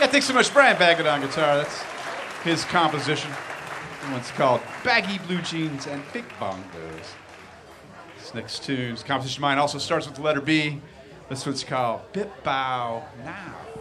thanks so much, Brian Baggett on guitar. That's his composition. This one's called Baggy Blue Jeans and Big Bongos. This next tune's composition of mine also starts with the letter B. This one's called Bip Bow Now.